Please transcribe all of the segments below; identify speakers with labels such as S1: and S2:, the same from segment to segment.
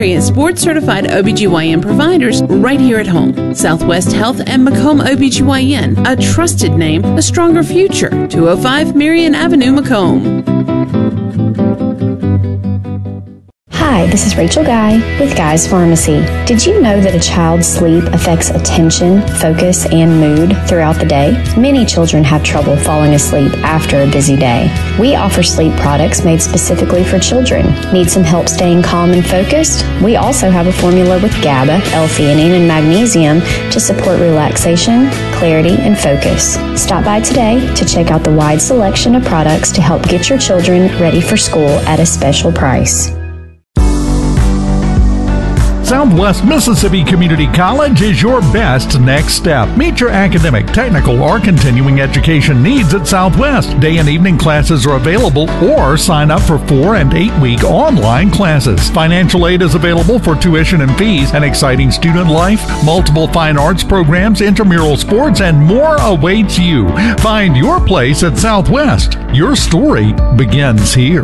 S1: Is board-certified OBGYN providers right here at home. Southwest Health and Macomb OBGYN, a trusted name, a stronger future. 205 Marion Avenue, Macomb.
S2: Hi, this is Rachel Guy with Guy's Pharmacy. Did you know that a child's sleep affects attention, focus, and mood throughout the day? Many children have trouble falling asleep after a busy day. We offer sleep products made specifically for children. Need some help staying calm and focused? We also have a formula with GABA, L-theanine, and magnesium to support relaxation, clarity, and focus. Stop by today to check out the wide selection of products to help get your children ready for school at a special price.
S3: Southwest Mississippi Community College is your best next step. Meet your academic, technical, or continuing education needs at Southwest. Day and evening classes are available, or sign up for 4- and 8-week online classes. Financial aid is available for tuition and fees, an exciting student life, multiple fine arts programs, intramural sports, and more awaits you. Find your place at Southwest. Your story begins here.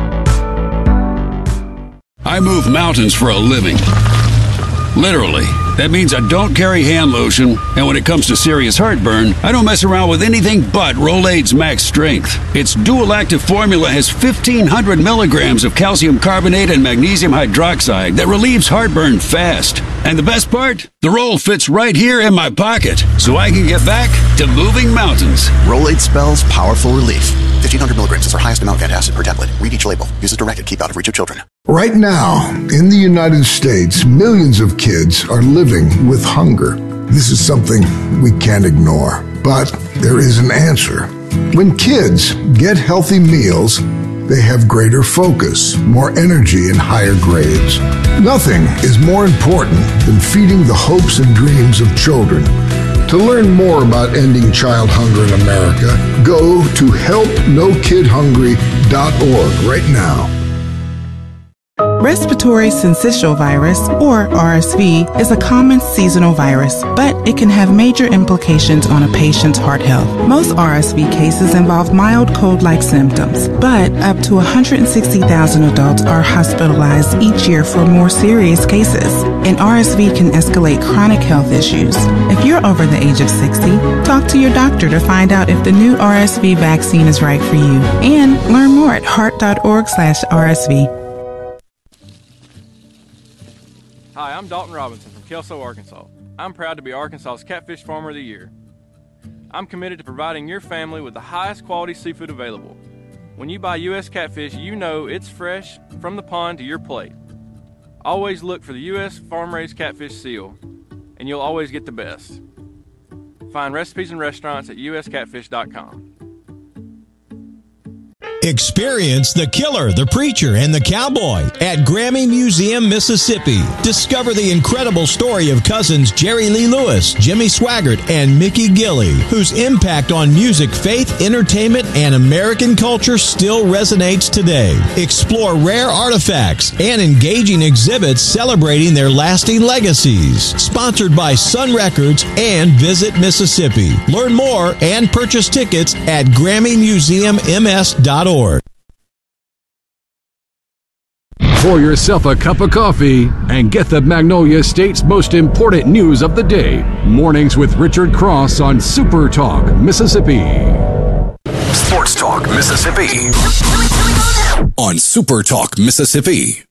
S4: I move mountains for a living. Literally. That means I don't carry hand lotion, and when it comes to serious heartburn, I don't mess around with anything but Rolaids Max Strength. Its dual-active formula has 1,500 milligrams of calcium carbonate and magnesium hydroxide that relieves heartburn fast. And the best part? The roll fits right here in my pocket, so I can get back to moving mountains.
S5: Rolaids spells powerful relief. 1,500 milligrams is our highest amount of antacid per tablet. Read each label. Use as directed. Keep out of reach of children.
S6: Right now, in the United States, millions of kids are living with hunger. This is something we can't ignore. But there is an answer. When kids get healthy meals, they have greater focus, more energy, and higher grades. Nothing is more important than feeding the hopes and dreams of children. To learn more about ending child hunger in America, go to helpnokidhungry.org right now.
S7: Respiratory syncytial virus, or RSV, is a common seasonal virus, but it can have major implications on a patient's heart health. Most RSV cases involve mild cold-like symptoms, but up to 160,000 adults are hospitalized each year for more serious cases, and RSV can escalate chronic health issues. If you're over the age of 60, talk to your doctor to find out if the new RSV vaccine is right for you, and learn more at heart.org/RSV.
S8: Hi, I'm Dalton Robinson from Kelso, Arkansas. I'm proud to be Arkansas's Catfish Farmer of the Year. I'm committed to providing your family with the highest quality seafood available. When you buy U.S. catfish, you know it's fresh from the pond to your plate. Always look for the U.S. farm-raised catfish seal, and you'll always get the best. Find recipes and restaurants at uscatfish.com.
S9: Experience the Killer, the Preacher, and the Cowboy at Grammy Museum, Mississippi. Discover the incredible story of cousins Jerry Lee Lewis, Jimmy Swaggart, and Mickey Gilley, whose impact on music, faith, entertainment, and American culture still resonates today. Explore rare artifacts and engaging exhibits celebrating their lasting legacies. Sponsored by Sun Records and Visit Mississippi. Learn more and purchase tickets at GrammyMuseumMS.org.
S10: Pour yourself a cup of coffee and get the Magnolia State's most important news of the day. Mornings with Richard Cross on Super Talk, Mississippi.
S11: Sports Talk, Mississippi. On Super Talk, Mississippi.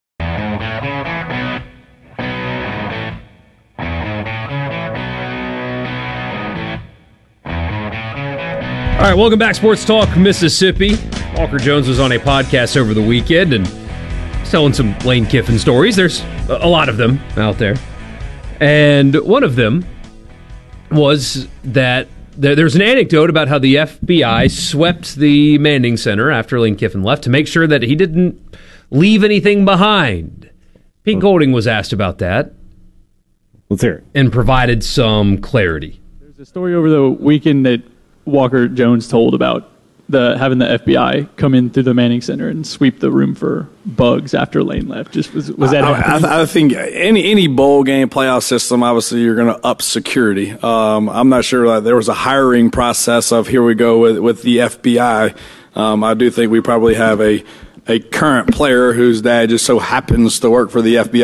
S12: All right, welcome back, Sports Talk Mississippi. Walker Jones was on a podcast over the weekend and telling some Lane Kiffin stories. There's a lot of them out there. And one of them was that there's an anecdote about how the FBI swept the Manning Center after Lane Kiffin left to make sure that he didn't leave anything behind. Pete Golding was asked about that.
S13: Let's hear it.
S12: And provided some clarity.
S13: There's a story over the weekend that Walker Jones told about having the FBI come in through the Manning Center and sweep the room for bugs after Lane left. Just was that happening?
S14: I think any bowl game playoff system, obviously you're going to up security. I'm not sure there was a hiring process of here we go with the FBI. I do think we probably have a a current player whose dad just so happens to work for the FBI.